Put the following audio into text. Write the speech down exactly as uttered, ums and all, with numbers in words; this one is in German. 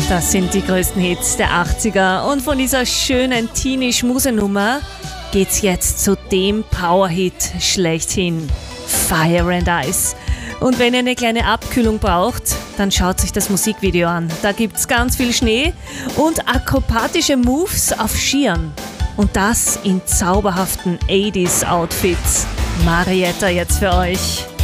Das sind die größten Hits der achtziger und von dieser schönen Teenie-Schmuse-Nummer geht's jetzt zu dem Powerhit schlechthin, Fire and Ice. Und wenn ihr eine kleine Abkühlung braucht, dann schaut euch das Musikvideo an. Da gibt's ganz viel Schnee und akrobatische Moves auf Skiern. Und das in zauberhaften achtziger-Outfits. Marietta jetzt für euch.